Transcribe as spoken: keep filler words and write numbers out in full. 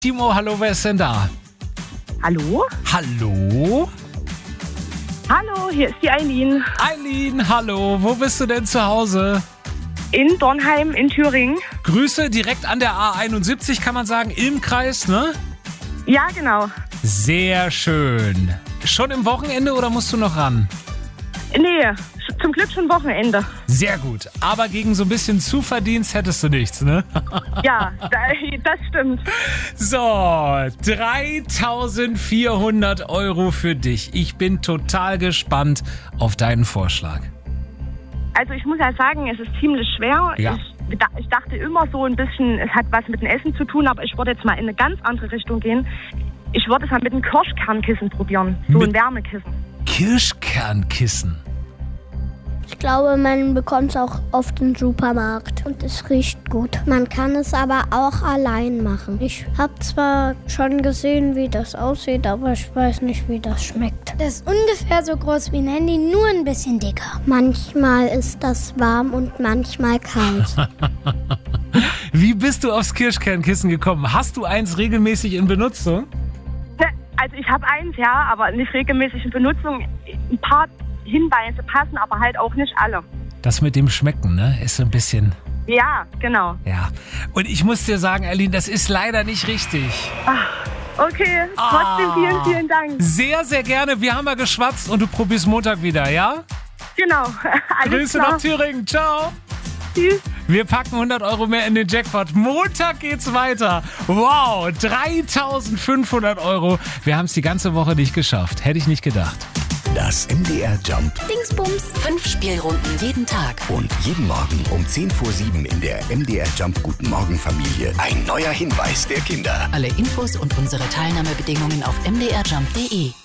Timo, hallo, wer ist denn da? Hallo? Hallo? Hallo, hier ist die Eileen. Eileen, hallo, wo bist du denn zu Hause? In Dornheim in Thüringen. Grüße direkt an der A einundsiebzig, kann man sagen, im Kreis, ne? Ja, genau. Sehr schön. Schon im Wochenende oder musst du noch ran? Nee, zum Glück schon Wochenende. Sehr gut, aber gegen so ein bisschen Zuverdienst hättest du nichts, ne? Ja, das stimmt. So, dreitausendvierhundert Euro für dich. Ich bin total gespannt auf deinen Vorschlag. Also ich muss ja sagen, es ist ziemlich schwer. Ja. Ich, ich dachte immer so ein bisschen, es hat was mit dem Essen zu tun, aber ich würde jetzt mal in eine ganz andere Richtung gehen. Ich würde es mal mit einem Kirschkernkissen probieren, so Mit ein Wärmekissen. Kirschkernkissen. Ich glaube, man bekommt es auch oft im Supermarkt und es riecht gut. Man kann es aber auch allein machen. Ich habe zwar schon gesehen, wie das aussieht, aber ich weiß nicht, wie das schmeckt. Das ist ungefähr so groß wie ein Handy, nur ein bisschen dicker. Manchmal ist das warm und manchmal kalt. Wie bist du aufs Kirschkernkissen gekommen? Hast du eins regelmäßig in Benutzung? Also ich habe eins, ja, aber nicht regelmäßig in Benutzung. Ein paar Hinweise passen, aber halt auch nicht alle. Das mit dem Schmecken, ne, ist so ein bisschen... Ja, genau. Ja, und ich muss dir sagen, Eileen, das ist leider nicht richtig. Ach, okay, trotzdem Ah. vielen, vielen Dank. Sehr, sehr gerne. Wir haben mal geschwatzt und du probierst Montag wieder, ja? Genau, alles Grüße klar. nach Thüringen. Ciao. Tschüss. Wir packen hundert Euro mehr in den Jackpot. Montag geht's weiter. Wow, dreitausendfünfhundert Euro. Wir haben es die ganze Woche nicht geschafft. Hätte ich nicht gedacht. Das M D R Jump Dingsbums. Fünf Spielrunden jeden Tag. und jeden Morgen um zehn vor sieben in der M D R Jump Guten Morgen Familie. Ein neuer Hinweis der Kinder. Alle Infos und unsere Teilnahmebedingungen auf m d r jump punkt d e.